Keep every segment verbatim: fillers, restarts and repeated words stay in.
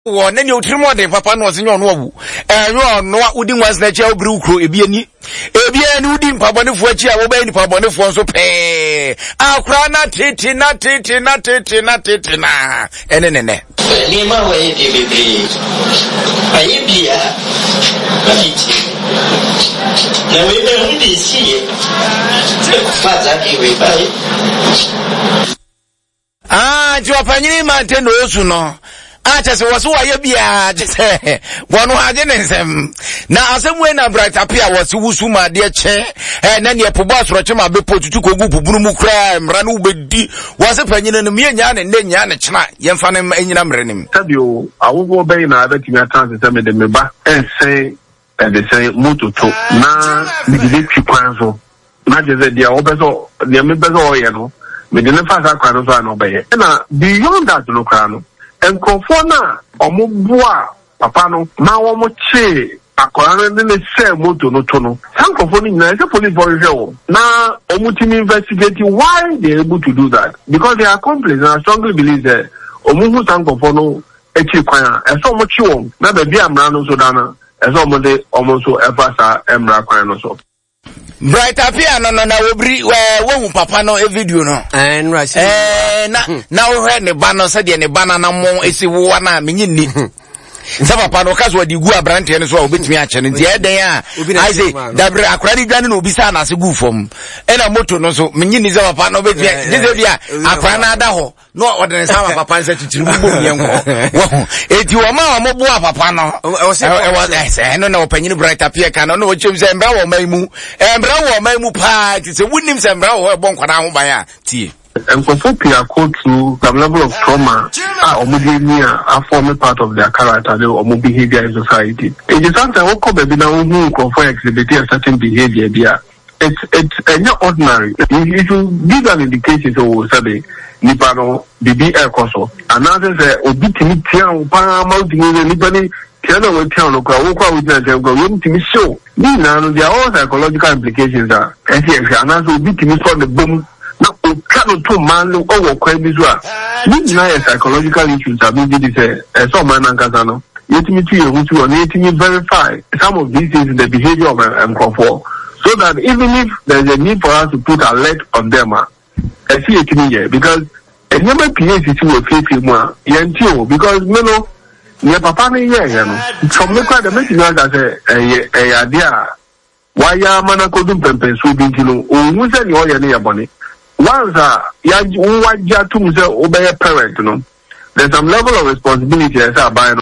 wo na ni otirimo de papa no osinyo no awu enyo no udi nwas na chia obiri ukro ebi ani ebi ani udi mpabonefo achi a wo ba ni pabonefo nso pe akura na tete na tete na tete na tete na enenene ni ma wa ye bibiri ayi bia afichi na we be hu di si fa za ki we bai ah jo panyini mante no osu no acha se waso waye bia se wono age ne nsem na asemwe na bright apia wasi wusuma de che eh na ne pobo asoroche ma be potutu kogu bubunu mu kra mra no ubedi wase panyine no me nya ne ne nya ne chena yemfa ne enyina mrenim tabio awogo be na abeti na chance se me de meba ense e de se mototo na mi de twikwanzo na je ze dia obezo dia me bezo oye no me de ne fa sa kwano so na obeye na beyond that no kwano enkofo na omubua papa no na wo mo che akora ne ne se moto no to no sankofo ni na se police boy hwe na omutimi investigate why they able to do that because they are complicated. I strongly believe that omuhu sankofo no echi kwan e so mo chi won na ba bia mra no so dana e so mo de omo so efa sa emra kwan no so bright apia no no na obri wo hu papa no e video no eh right eh na na wo hwe ne ba no se de ne ba na na mo esi wo na menyi ni sa papa no kaso di gu abrante ne so a obetimi a che ne de den a I say dabre akura di dwane no obi sa na se gu fom e na moto no so menyi ni sa papa no obetimi de se bia akura na ada ho no odene sa papa nse titiri mu bom yenko wo eti wo ma mo bo papa no e wa se no na opanyini bright apia ka no no chem se mbra wo maimu mbra wo maimu pa ti se wunim se mbra wo bo nkwana ho ban a tie and for people go through some level of trauma or are form part of their character or behavior in society. It is sometimes what come baby now who for exhibit a certain behavior there. It's it's uh, not ordinary. If you give an indication to say Nipano bibi air coso another say obitimi tian pa mounting anybody tiano will tell no kwa kwa with them go you to show. Now there are all psychological implications are and another obitimi for the boom. No, cannot to man look over quite visual. These are psychological issues. I mean, this is a so man and Casano. Yet me to you, which one, yet me verify some of these things in the behavior of M comfort. So that even if there's a need for us to put alert on them, I see it in here because a number P H is will face you more. Yanto because no, no, near Papa, yeah, you know, from the crowd, the message as a idea. Why are Manakodum Pempen so big, you know, or who's any oil near Bonnie? Once uh, ya uwaja to mse obey parent, you know, there's some level of responsibility as a buyer.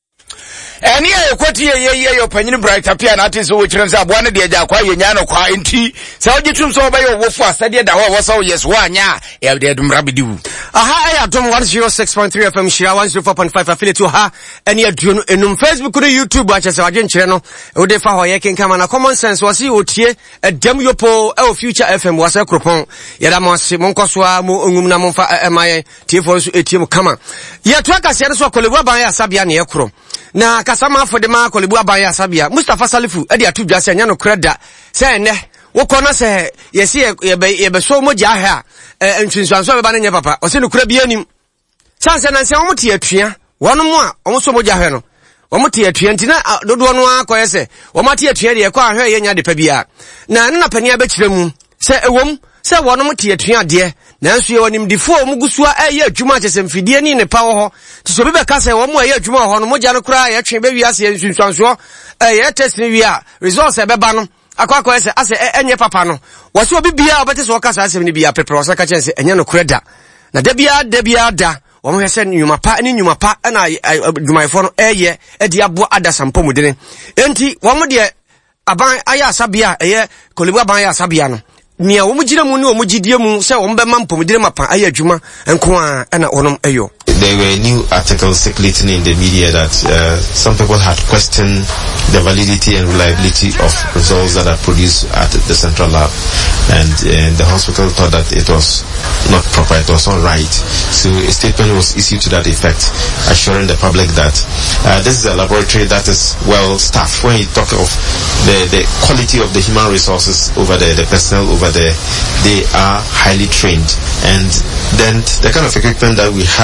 Any a quality ye opinion bright appear not is which runs up one of the Aqua Yano qua in tea. So you choose so by your wolf study that was so yes one ya el dead rabidu. Aha, I don't want zero six point three F M Shira one zero four point five affiliate to her and yet in Facebook YouTube watches our channel. Would they follow ye can come on a common sense was you here a dem yopo el future F M was a cropon. Yadamos Moncoswa Munguna Monfa my T for a team come. Yet track us so Colibua by a Sabian Yakro. Na kasama for the ma Kolibua baya sabia Mustafa Salifu edi atu dwase anya no kreda se ne wo kona se yesi ye be so moja ha ntwinsuanso be ba ne papa o se no kura bi anim sanse na se wo mte atua wono mo a wo so moja ha no wo mte atua ntina dodo no akoye se wo mate atua de kwa ahwe ye nya de pa bia na nna pani abekire mu se ewom se wono mte atua de nanso ye wonim difo omugusua eye adwuma kyese mfidie ni ne pa wo ho so bi be ka se wo mo eye adwuma ho no moja no kura ye twen be wiase nsunsuanso eye test ni wi a results e be ba no akwa akwa se ase enye papa no wo se obi bia obete so ka sa ase ni bia prepare so ka kyese enye no kreda na da bia da bia da wo mo hese nyuma pa ni nyuma pa na adwumaifo no eye e dia bo adasampo mudene enti wo mo de aban aya asabia eye Kolibua aban aya asabia no Nia omujira mu ni omujidie mu se wo mbema mpomudire mapa aye adwuma enko a na onom ayo. There were new articles circulating in the media that uh, some people had questioned the validity and reliability of results that are produced at the central lab, and uh, the hospital thought that it was not proper, it was not right. So a statement was issued to that effect, assuring the public that uh, this is a laboratory that is well staffed. When you talk of the, the quality of the human resources over there, the personnel over there, they are highly trained, and then the kind of equipment that we have in the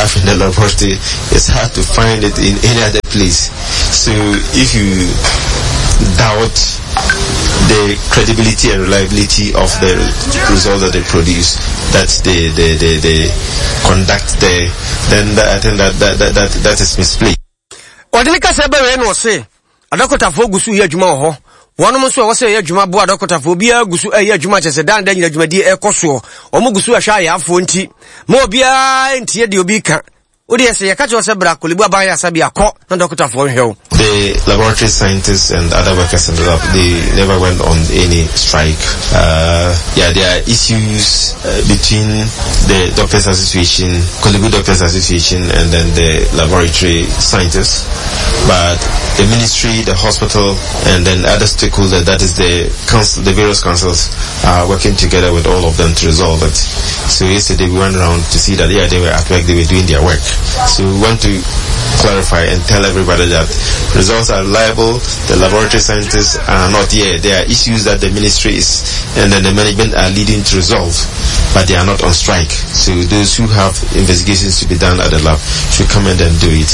laboratory, it's hard to find it in any other place. So if you doubt the credibility and reliability of the results that they produce, that they they they, they conduct there, then that, I think that that that that, that is misplaced. Odilika sebe no say adokota fo gusu ye adwuma ho wonom so wo say ye adwuma bo adokota fo bia gusu ye adwuma chese dan dan adwuma di ekoso omo gusu ahwa ya afo nti ma obia ntie de obi ka odi ese ye ka che se bra kolebu aban ya sabi akọ na adokota fo hwew. The laboratory scientists and other workers in the lab, they never went on any strike. Uh, yeah, there are issues uh, between the Doctors Association, Kolebu Doctors Association, and then the laboratory scientists. But the ministry, the hospital, and then other stakeholders, that is the council, the various councils, are working together with all of them to resolve it. So yesterday we went around to see that, yeah, they were at work, they were doing their work. So we want to clarify and tell everybody that results are reliable, the laboratory scientists are not here. There are issues that the ministry is and then the management are leading to resolve, but they are not on strike. So those who have investigations to be done at the lab should come in and do it.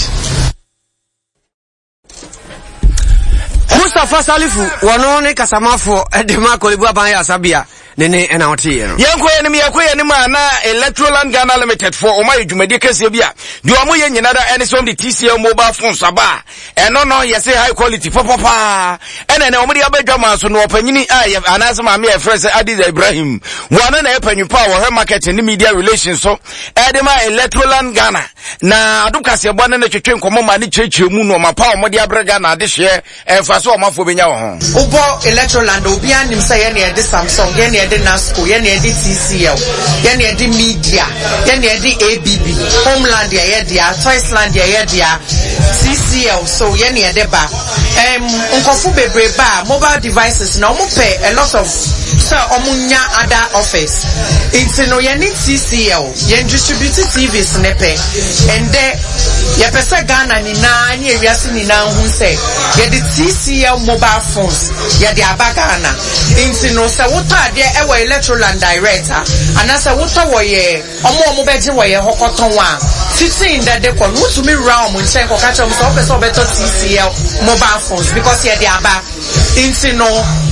Mustafa Salifu wanone kasamafo edema Kolebu aban ya sabia nene ena oti no yanko enim yakwe enim na Electroland Ghana Limited for o my dwumadi kase bia de o mo ye nyinada ene so the T C L mobile phones aba eno no yese high quality papa ene ne o mo de abadwama so no opanyini a anase ma me e fresh Adiza Ibrahim wona na epanyu pa wo market and media relations so edema Electroland Ghana na adum kase bo na twetwe nkomo ma ne chechire mu no ma pa o mo de abrega na ade hye emfa so o mafo benya wo ho ubo Electroland obi anim say ye na de Samsung ye na de Nasco, ye na de T C L, ye na de Media, ye na de A B B, Homeland ye dia, Toysland ye dia, T C L, so ye na de ba. Um, unkofu bebre ba mobile devices na omo pay a lot of so omunya other office. It's no ye need T C L, ye distribute T Vs nepe, and there ye pesa Ghana ni na ni ewiase ni na hu say ye the T C L mobile phones ye the abagana. It's no say what ade e we Electroland director and as a water wo ye omo omo beje wo ye hokoton wa fifteen that they come to me round mun say ko catch am so person better T C L mobile phones because ye the aba into no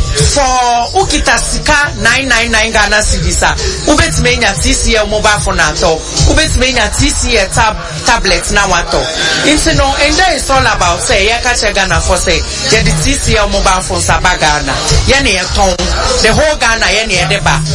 for ukita sika nine nine nine Ghana cedis ubet me nya T C L mobile phone ato ubet me nya T C L tab tablet na wato into no and that is all about say ye catch Ghana for say ye the T C L mobile phones abagana ye na ye ton the whole Ghana ye na ye deba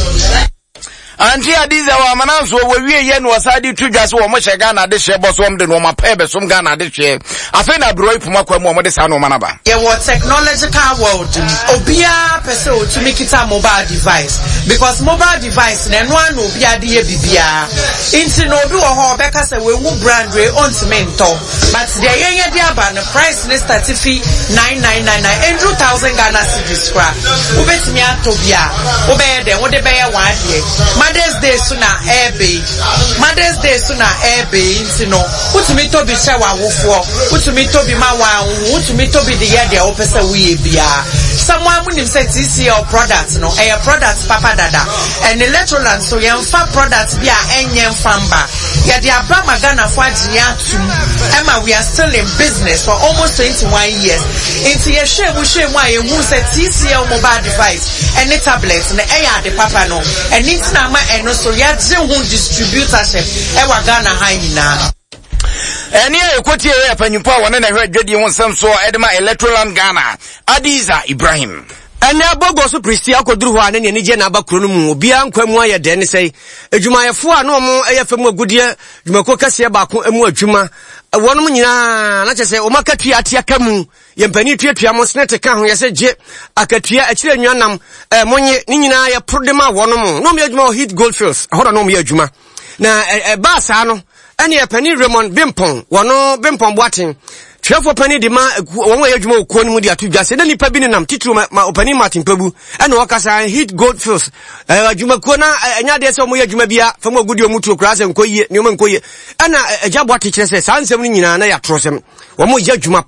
Anti Adiza wa mananso wo wie ye no wasadi tudwa so wo mo hye Ghana de hye boso om de no ma pa be som Ghana de hye afi na bro ipuma kwa mu mo de sa no manaba ye wo technological world obia pese o to make it a mobile device because mobile device na no an obia de ye bibia inti no obi wo ho beka se we wu brand we on cemento but the ye ye de aba no price ne start fi nine nine nine nine and two thousand Ghana cedis scrap ubetimi atobia obe de wo de be ye one day Mother's Day suna ebe Mother's Day suna ebe inti no utumi to bi shawa wofo utumi to bi mawa utumi to bi de ye de opese we bia someone munim say T C L product no e product papa dada and Electroland so ye mfa product bia enye mfamba ye de aba magana fo agye atum ema we are still in business for almost twenty-one years inti ye hwe bu hwe mu aye hu say T C L mobile device and tablet na e ya de papa no and it's na and also ya je hu distributorship e wa Ghana ha nyina eni ekoti e panyimpa wona na hwe adwedi hu nsam so edema Electroland Ghana Adiza Ibrahim ene abogo so pristi akoduru ho ane ne je na abakro no mu obia nkwamu aye de ne sei adwumayefo a no mo eyefam agudie dwumako kase ba ko emu adwuma wonom nyina na chese o makatua atia kamu yempani tuatua mo snete ka ho yese je akatua akire nwanam eh monye ni nyina ya prodema wonom no me adwuma hit goldfields hoda no me adwuma na e ba sa no ene yepani Raymond Bimpon wono Bimpon Boatin twefo pani di ma won wa adwuma okuo no mu di atudwa se na nipa bi ne nam titru ma opani Martin Pabu ene wakasa hit goldfields eh adwuma kuo na enya de se o mo adwuma bia fam agudi omutu okura se nkoyie ne o ma nkoyie ena agya Boatin kire se sansem ni nyina na ya trosem wo mo ya adwuma pa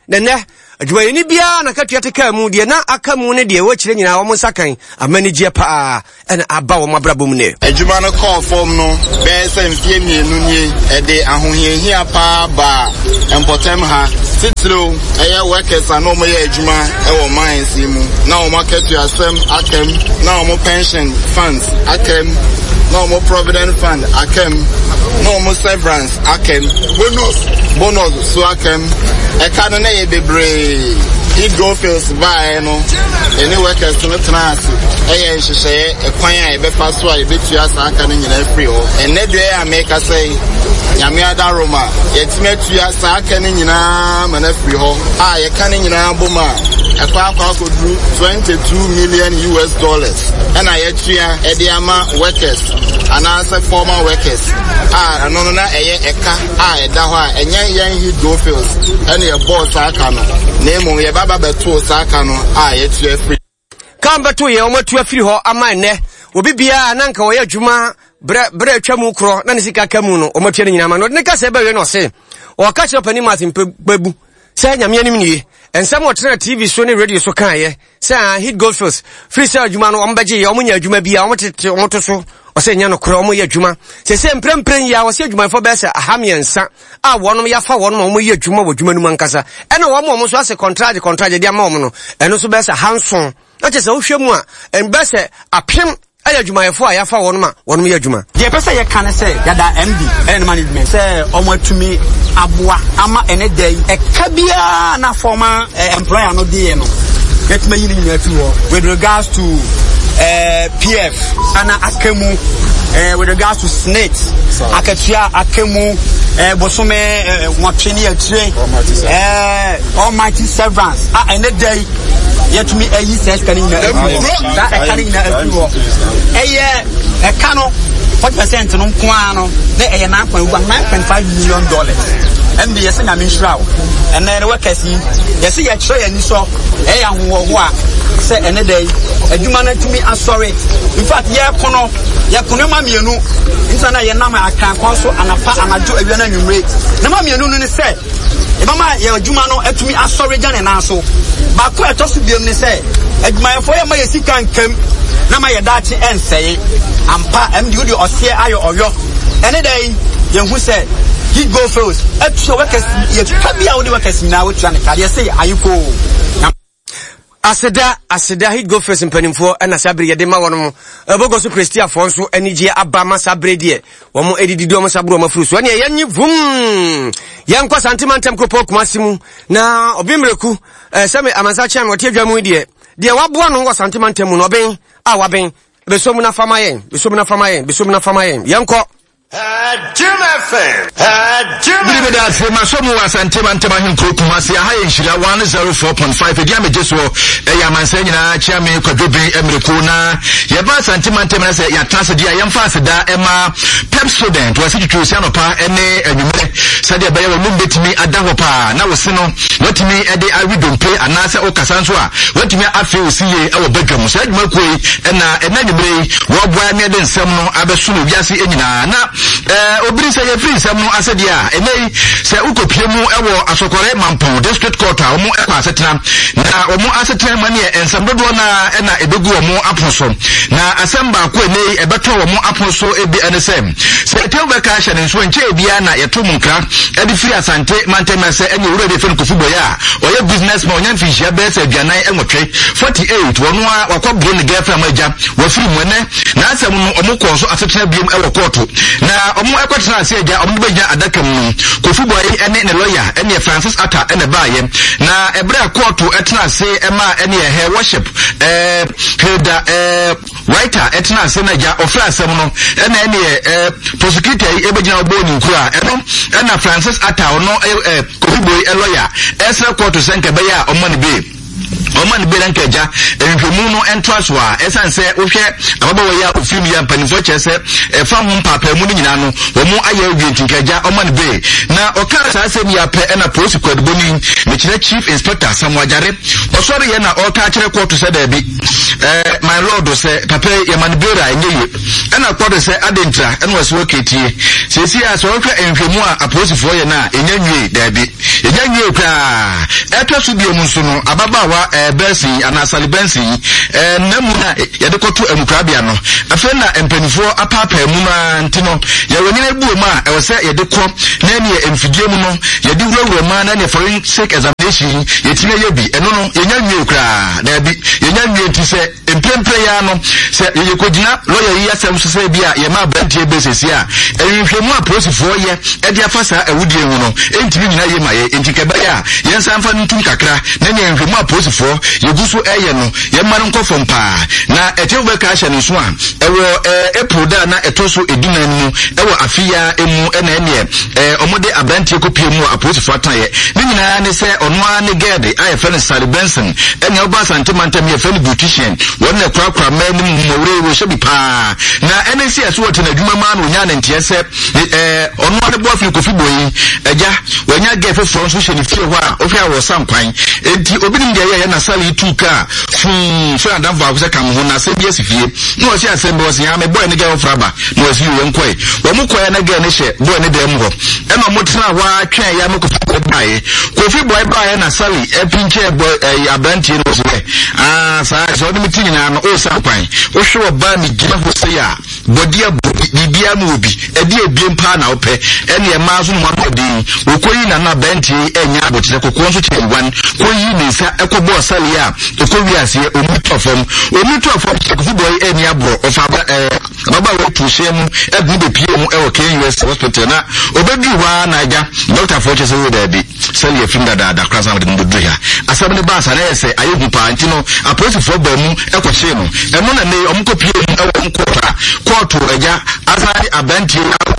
nene adwuma ni bia na katua te ka mu de na aka mu ne de wo kire nyina wo sakan amanigye pa ena aba wo mabrabom ne adwuma no call form no be se mfie mienu nie e de ahohiahia pa ba empotem ha titiro eye workers ano mo ye adwuma e wo mines mu na wo market asem akem na wo pension funds akem no more provident fund akem no more severance akem bonus bonus so akem e ka no na ye bebre it go feels by no any workers no trans e ye nhihye e kwan a e be fa so a e betu asa aka no nyina free o enne de ya make say nyame ada roma ye timetu asa aka no nyina ma na free ho a ye ka no nyina boma e kwa kwa ko du twenty-two million U S dollars and I tua e de ama workers and as former workers ah no no na eye eka ah e da ho a enyan yan he go feels and your boss aka no na emu ye baba beto aka no ah ye tua free kamba to ye o matua free ho ama ne obi bia na nka wo ye dwuma bre bre atwa mu kro na ne sika kamu no o matua nyina ma no ne ka se ba we no se o ka che pani matin babu se nyame anim ni ensam otra T V so ne radio so kan ye se hit goldfields free sale adwuma no o mbaje ye o munya adwuma bia o tete o to so o se nya no kro o mo ye adwuma se se mprempren ya o se adwuma fo be se ahamiensa a wonom ya fa wonom o mo ye adwuma wo adwuma num ankasa ene wo mo mo so ase contract contract dia ma o mo no eno so be se hanson o che se wo hwemu a en be se apem aya adwuma yefo a ya fa wonom a wonom ye adwuma je pese ye kan se ya da M D and management se o mo atumi aboa ama ene dey e ka bia na former uh, employer no dey no get me yin yin atu with regards to uh, P F ana akemu uh, with regards to S N I T akatua akemu uh, bosome mwatweni atire uh, almighty severance a ene dey yet me ayi says kan yin atu that e kan yin atu eye e kano forty percent no kwa no na eye nine point five million dollars and yes na me shraw and na workers yi yes ye try ani so e ya ho ho a say ene dey adwuma na tumi asori in fact ye kono ye kono ma mienu nta na ye nam akan kon so anapa anajo awia na nwumre na ma mienu no ne say e mama ye adwuma no atumi asori gane na so ba ko etoso biem ne say adwuma ye fo ye ma ye sika nkam na ma ye dachi enseye ampa em di odi osie ayo oyo ene dey ye hu say he go first at so workers ye kabia odi workers na wotua ne kade say ayiko aseda aseda he go first mpanimfo na sabre ye de ma wono ebogo so Christian Afonso anigye abama sabre de wo edidi mo sabro ma furu so ne ye nyi vum ye nko santimantem kropo kumasimu na obimreku seme amansa chan wote adwamu de de waboa no ngo santimantem no ben a waben besomu na fama yen besomu na fama yen besomu na fama yen ye nko Jim F M. Jim. Bibi da se masomu asante mantema hinkro kumasi aha yenshira one oh four point five edi amejeso e ya mansa nyina chia me kwadwobe emreku na ye ba asante mantema se ya tase dia ye mfa aseda ema pep student wasi twusi anopa ene anwumre sade ba ye wo mbetimi adaho pa na wo se no watimi ede awidompe anase okasa so a watimi afi osiye e wo badwam so adwuma koi na enanwumre wo boa me de nsem no abesuno biase enyina na eh obiri se ye free sem no asedia enei se ukopie mu ewo asokore mampo district court a omo ekwa asetena na omo asetena mane ensem dodo na na ebegu omo aposo na asemba ko enei ebeto omo aposo ebi enesem se tewbe ka hye ne so nche ebia na yeto mu nkra edi free asante mantema se enye wuro de fen kofubo ya oye businessman onyan fihia be se aduanan enwotwe forty-eight wono a wakobro ne girlfriend maja wo free mu ne na asem no omo ko so asetena biem ewo court na omo ekwatena ase agya omo begya adakam no kofubo ene ne lawyer ene Francis Atta ene baaye na ebra court etena ase ema ene he worship eh heda eh writer etena ase na gya ofra asem no ene ene eh prosecutor ebegina oboni nkura eno ena Francis Atta ono eh kofubo e lawyer esra court senke be ya omo ne be oman be ranka ja enhwemu no entraswa esanse wohwe ababawo ya ofim ya panifo chese e fa ho papa mu nyina no wo mu aya awie ntinkaja oman be na okara sa asem ya pe na police squad boni me kire chief inspector samwajare osori ye na oka kire court se da bi eh my lord say papa yamanbera enye ena kwado say adentra ena wase waketie sesi a so hwe enhwemu a aposifo ye na enya nwie dabi enya nwie kwa eto so bi omunso no ababawa eh bensi anasali bensi eh namu na yede koto emukrabia no afa na empanifo apapa emu na ntino ye wonyina buo ma e wase yede ko na ne emfidie mu no yede wurowuro ma na ne forensic examination yetime ye bi eno no enya nwie kwa dabi enya nwie ti se emprempre ya no se ye kodina lawyer yi asem so se bia ye ma brantie besesi a enhwehwemu aposifo ye e dia fasa awudie hu no entimi nyina ye ma ye entikaba ya ye nsanfa ntum kakra na ne enhwehwemu aposifo ye guso eye no ye ma nkofo mpa na etewe ka hye no so a ewo eproda na etoso edunan mu ewo afia emu ena ene eh omode abrantie kopie mu aposifo ataye ne nyina ne se ono a ne gede aye fene Sally Benson ene oba santimantam ye fene beautician wona kwa kwa manim mowre wo hye bi pa na ene se aso wote na dwuma ma no nya ne ntie se eh ono ade bo afi kofi boyi eja wonya ge fefro so hye ne fie ho a ofi a wo sankwan enti obinim de ye na Sally two ka fun so adam va se kam ho na se bi asifie no o se asembe o se ya me boy ne ge ofraba no o se yo nkoi wo mu koya na ge ne hye boy ne dem ho e no motena wa twen ya me kofi boy bae kofi boy bae na Sally e pinche boy abrantie no so ah sa so de mitini na no o sankwan o hwe oba mi gina ho se ya bodia bibia mu obi e di ebiem pa na ope ene e ma so no ma din okoyi na na bentie enya abotire kokon so chengwan koyi ni sa ekobo Sally a okowi ase omutofom omutofom kofi boy eni abro ofa eh baba we pushe mu egun de pie mu e wo K U S hospital na obedi wa na ja doctor for chese we da bi Sally e finda da da krasa de mbudu ya asabne ba sa na yese ayegun pa anti no aposifo ba mu ekwohye no eno na ne omkopie mu e wo nkota koto eja asari abanti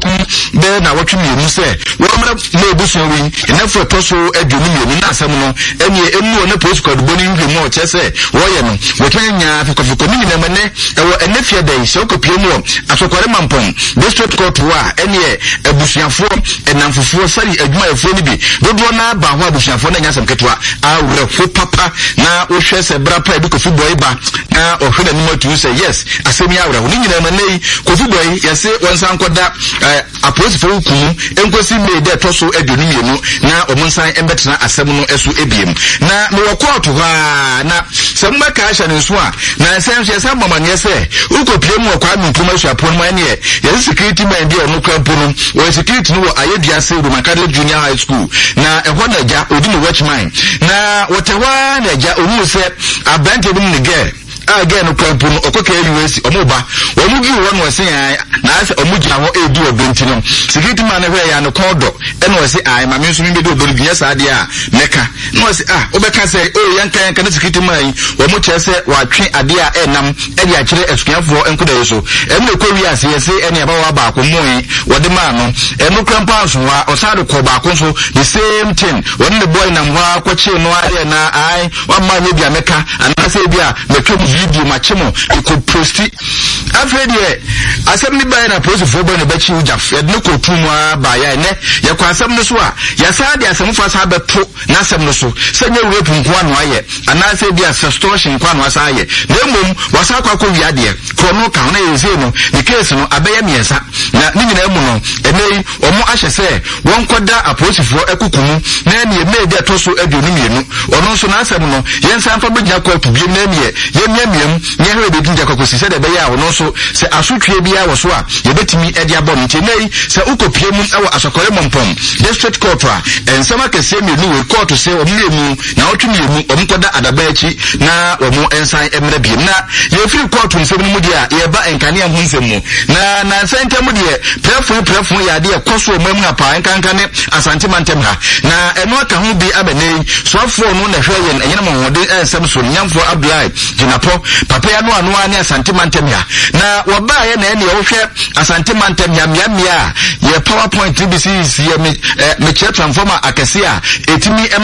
be na wotwe mu se wo mra na ebusu wi enafo toso adwumi mu na asam no eni enu ne post code boni nhwe mu o chese wo ye no wotwe nya fikofiko ni na mane e wo enafia dai se okopie mu asokore mampom district court wa eni ebusuafo enamfofo Sally adwuma efo ni bi dodo na ba ho abusuafo na nya sam ketwa awre fo papa na wo hwe se bra pa edu kofi boy ba na o hwe na nimu tu se yes asemi awre ho ni nyina mane kofi boy yese wonsan koda aposifo kumu enkosi me de toso adwunu mienu na omonsan embetena asem no esu ebiem na me wo court ha na semma ka hye ne so a na ensem hye sam mamane se ukopie mu kwa mpuma hye apon man ye ye security man de no kwampo no wo security no ayedua se Roman Catholic Junior High School na ehwo na ja odi no watchman na wotewa na ja omu se abante bi ne ge again kwampo no okoka U S omoba omugi wo no se ya na ase omugi aho edi obenti no security man na hwe ya no kodo e no se ai ma me nso me de obori biya sa ade a meka no se ah obeka se o yanka yanka na security man wo mu che se wa twe ade a enam e de a kire asuafo enkoda yeso e me ko wi ase yese e ne aba wa ba ko moyi wo de ma no e no kwampa so wa o sa de ko ba ko so the same thing won the boy nam wa ko che no ade na ai wa ma ye bia meka anase bia metwe video machemo e ko posti afredi e asem ni ba na post fo ba na ba chi ujaf e no ko tumu ba ya ne ye kwa asem no so a ya sa de asem fa sa beto na asem no so se nye rape nko anu aye anase bia sextortion nko anu asa aye na emom wasa kwa ko wi ade ko no ka na ye se no the case no abeye miensa na ni nyina emu no enei omo ahye se won koda aposifo ekukumu na ne me de to so aduonu mienu ono so na asem no yensa fa begya kwa to bi na ne ye miam nye hwe be dinja kwakosi se de be ya ono so se asotwe bia wo so a ye betimi e dia bom nti nei se ukopie mu ewo asokore mompom district court a ensema kese mi nu we court se o miemu na otwe miemu o mkoda adaba achi na o mu ensan emre bi na ye free court nsem mu dia ye ba enkane am nsem mu na na nsenta mu dia prefo prefo ya dia koso o mamu apa enkankane asante mantem ha na eno aka ho bi abenei so afo no na hwe yen enyena mo hode ensem so nyamfo Abdullahi jinapo papa ya no anu ani asante mantem ya na waba ye na ene wo hwe asante mantem ya mia mia ye powerpoint B C C ye me me che transformer akese a etimi ema ye nkane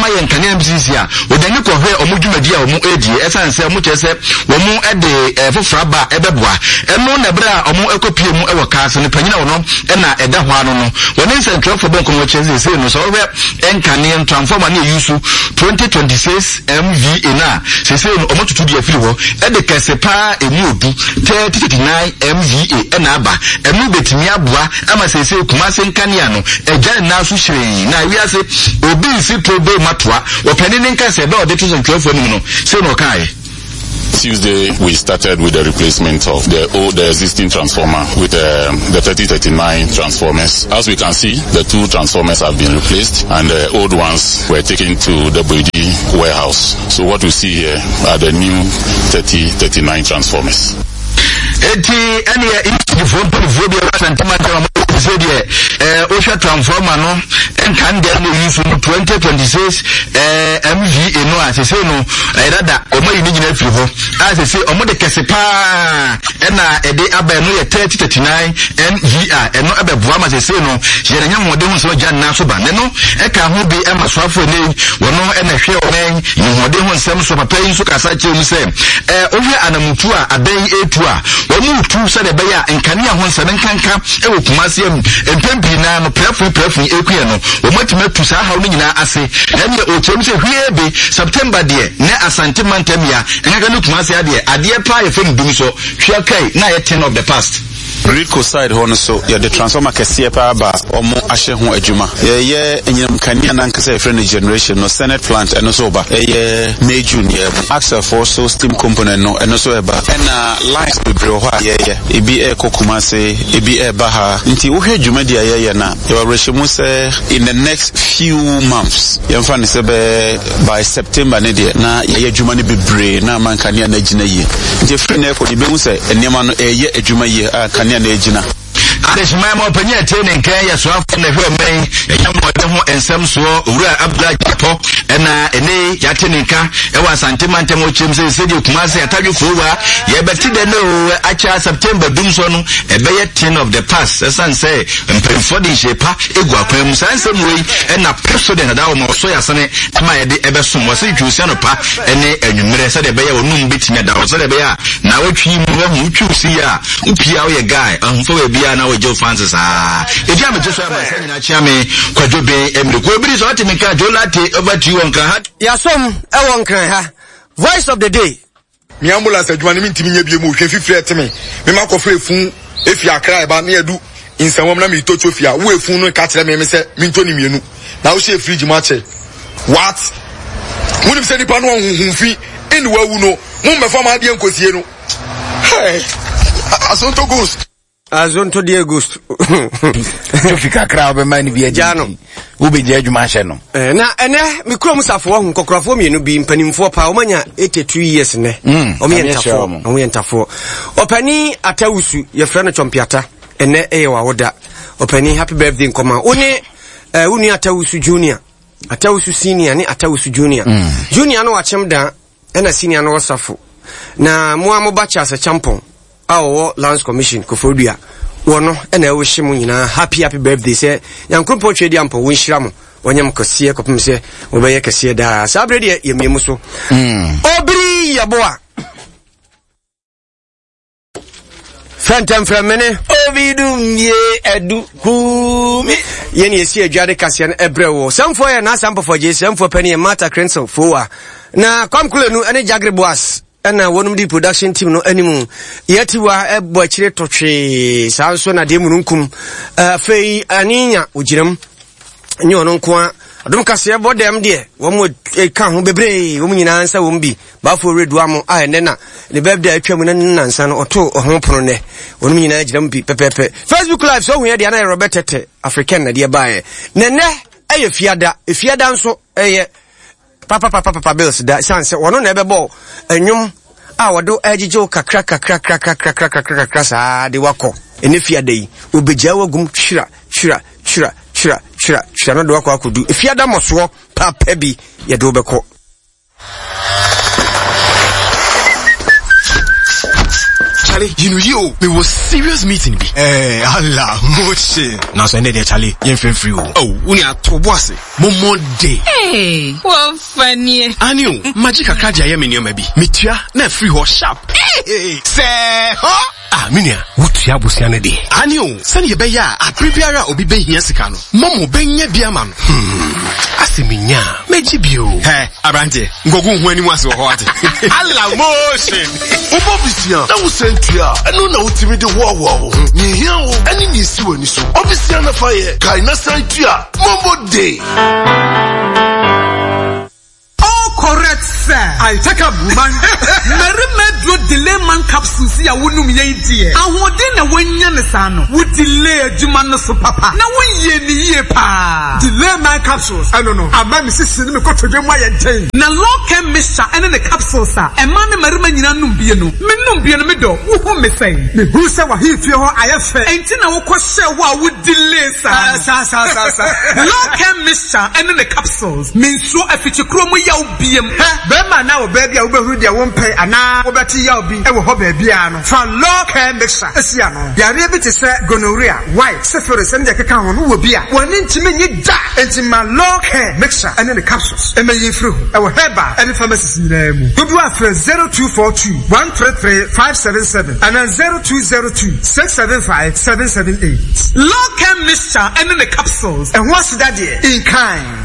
M C C a odani ko hwe omo dwumadi a omo edi esanse omo chese omo ede fofraba ebeboa eno na bra omo ekopie mu ewo kaase ne panyina wono na eda ho ano no woni nsentro fo bon ko chese se no so hwe enkane transformer na yusu twenty twenty-six M V A na se se no omo tutu dia firi ho ede kese pa emu odu thirty thirty-nine M V A na aba emu betimi aboa ama se se kuma se nkane ano eja na so hire na wiase obi si probe matwa opani nka se be ode to nsentro fo no se no kai. Tuesday, we started with the replacement of the old, the existing transformer with um, the thirty thirty-nine transformers. As we can see, the two transformers have been replaced and the old ones were taken to the B D warehouse. So what we see here are the new thirty thirty-nine transformers. Eti eni ya inchi fompo vodi ya santimata wa mwezi eh osha transformer no enkande no yusu twenty twenty-six eh M V A no asese no erada omo yini nyina firi ho asese omo de kese pa ena ede aba no ye thirty thirty-nine M V A eno abeboa ma sese no yere nya mode ho so gya na so ba ne no eka ho bi e maswafo ne wono ena hwe omen nyode ho nsem so papa yin so kasa che mu se eh ohwe anamutu a adan etu a womu tu se de beya enkane ho nsem nkanka e wo kumase am empempi na no prefo prefo ekuye no womatime tu sa ha no nyina ase ene o chem se hwie be September de ne asante mantamia enga no kumase ade ade pa ye fem dum so hwe kai na ye ten of the past. Rico side hono so ya the transformer kese pa ba omo ahye ho adwuma ye ye enyam kania na nkasa friend generation no Senate plant eno so ba ye May June ye axle for so steam component no eno so e ba na lines be bro ha ye ye ebi e kokuma se ebi e ba ha nti wo hwe adwuma dia ye ye na ye wa rehemu se in the next few months ye mfa ne se be by September ne dia na ye adwuma ne bebre na man kania na gina ye nti friend e ko di be hu se enema no e ye adwuma ye a kania na ejina adeshima ma opanya atene nkan ya so afọ na hwe men ya mode ho ensem so owura Abdullah Japo ena ene ya tene nka e wa santimante mo chim se se de kumase atadwe fowa ye beti de no acha September dum so no e be ye ten of the past esan say mpemfo de shepa egu akwan mu san sem we ena president da wo mo so ya sene ma ye de e be som wo se twusia no pa ene anwumere se de be ye onum betimi da wo se de be ya na watwi mu ho twusi ya upia wo ye guy ahufo we bia na Joe Francis ah eji am jesu am say na chia me kwajobe emre ko biri so ati me ka jolate over to you on kan ya som e won kan ha voice of the day mi ambulance adwuma ne ntimi nya bie mu hwe fifire eteme me makofre fun efi akra e ba na edu insawom na me tocho fia wo efun no ka kire me me se me ntoni mienu na wo she fridge ma che what munim se dipa no hunhun fi eni wawu no mu me fama de enkosie no hey asonto ghost Azonto de August. To fika kra be man bi agya no. Wo be gya adwuma hye no. Eh na ene me krom safo ho kokrafo mienu bi mpanimfo pa o manya eighty-two years ne. O me yentafo. O me yentafo. Opani Atawusu ye frɛ no Chompiata. Ene e wa woda. Opani happy birthday nkoma. Oni eh uni Atawusu junior. Atawusu senior ni Atawusu junior. Mm. Junior no wachem da ena senior no wasafo. Na mo amobacha asa champon. Our Lands Commission Kofodua wono ena e wo hyimu nyina happy happy birthday se yankropo twedi ampo wo nhyira mo wonyam kase kopem se wo be ye kase da sabre de ye miemu so mm obri yaboa Fantem from mene obidum ye edu kumi yeni esi adwade kase na ebrewo samfo ye na samfo for je samfo pani mata crenso fowa na kwamkulenu ene jagre boas ena wonum di production team no animu yetiwa ebo akire totwe sanso na de mununkum afei aninya ogiram nyi ono nko adum kase ebo dem de wo mo ka ho bebre wo nyina nsa wo mbi ba fo redu amo a ene na le birthday atwam na nansa no oto ho pono ne wonum nyina agiram bi pepepe Facebook live so hu ya de na Robert Tete African na de baaye nene eye fiada efiada nso eye papa papa papa bills da sanse wono na ebebo enwum a wodo agijo kakra kakra kakra kakra kakra kakra sa de wako enefia dei obegya wagum twira twira twira twira twira twira no de wako akodu efia da moso papa bi ye de obekọ Charlie, you know you, we was serious meeting be. Eh, Allah, moche. Now so any day Charlie, you feel free. Oh, we are to boss. Momo day. Hey, well funny. Anio, magic akaja ye menyo maybe. Mitia na free ho sharp. Hey, say ho. Ah, minia, wutia busiane de. Anio, send ye beya, a prepare obi be here sikano. Momo benye biaman. Hmm. Asiminya, mejibio. Hey, Abrante, ngogu hweni wasi wa hoate. Allah motion. Obo bisia, na usentia, eno na utimi de wa wa. Ni hiao, eni ni siwe ni so. Obisia na faye, kai na santia, Momo day. Correct, sir. I take a woman. Mary Medro delay man capsules ya wunum ye dear. I would dinner when Yanisano would delay Jumano so papa. Now when ye ni pa. Delay my capsules. I don't know. A man is sitting me to them why and chain. Na law can mister and in the capsules, sir. A man Mariman Numbiano. Minum be in the middle. Who may say? Me who say what he feel I have said. Ain't no question what would delay, sir. Sir, sir, sir, sir. Law can mister and in the capsules. Means so if it's a chromo yao be. Bema na obaby a obehu dia won pay ana obeti ya obi e wo ho baby ano fa law care mixture esia no yare bi te se gonorrhea white syphilis and keka ho no wo bi a woni ntime nyi da enti ma law care mixture and the capsules e meyi fru e wo heba e pharmacies ni na mu obi afre zero two four two one three three five seven seven and zero two zero two six seven five seven seven eight law care mixture and the capsules and what's that there in kind